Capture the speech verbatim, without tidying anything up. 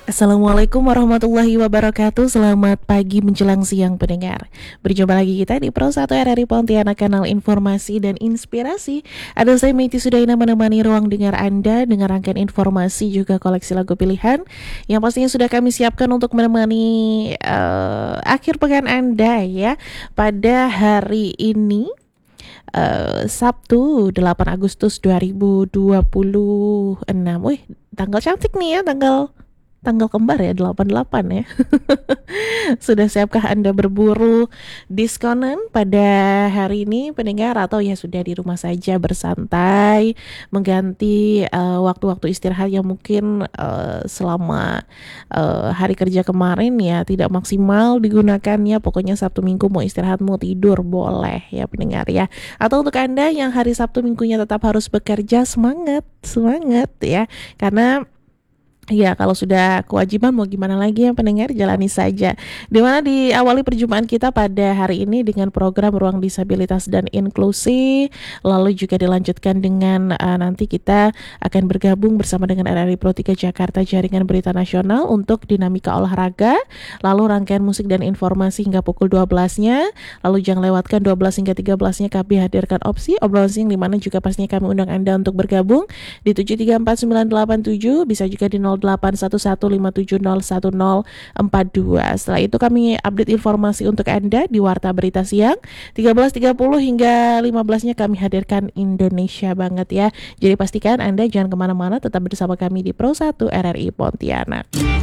Assalamualaikum warahmatullahi wabarakatuh. Selamat pagi menjelang siang pendengar. Berjumpa lagi kita di Pro satu R R I Pontianak, kanal informasi dan inspirasi. Ada saya Meiti Sudaina menemani ruang dengar Anda dengan rangkaian informasi juga koleksi lagu pilihan yang pastinya sudah kami siapkan untuk menemani uh, akhir pekan Anda ya. Pada hari ini uh, Sabtu delapan Agustus dua ribu dua puluh enam. Wih, tanggal cantik nih ya, tanggal tanggal kembar ya, delapan delapan ya. Sudah siapkah Anda berburu diskonan pada hari ini pendengar, atau ya sudah di rumah saja bersantai mengganti uh, waktu-waktu istirahat yang mungkin uh, selama uh, hari kerja kemarin ya tidak maksimal digunakannya. Pokoknya Sabtu Minggu mau istirahat mau tidur boleh ya pendengar ya. Atau untuk Anda yang hari Sabtu Minggunya tetap harus bekerja, semangat semangat ya, karena ya, kalau sudah kewajiban mau gimana lagi ya pendengar, jalani saja. Dimana diawali perjumpaan kita pada hari ini dengan program Ruang Disabilitas dan Inklusi. Lalu juga dilanjutkan dengan uh, nanti kita akan bergabung bersama dengan R R I Pro tiga Jakarta Jaringan Berita Nasional untuk dinamika olahraga. Lalu rangkaian musik dan informasi hingga pukul dua belas-nya. Lalu jangan lewatkan dua belas hingga tiga belas-nya kami hadirkan opsi obrolan siang, di mana juga pastinya kami undang Anda untuk bergabung di tujuh tiga empat sembilan delapan tujuh, bisa juga di nol delapan satu satu lima tujuh nol satu nol empat dua. Setelah itu kami update informasi untuk Anda di Warta Berita Siang tiga belas tiga puluh hingga lima belas-nya kami hadirkan Indonesia banget ya. Jadi pastikan Anda jangan kemana-mana, tetap bersama kami di Pro satu R R I Pontianak.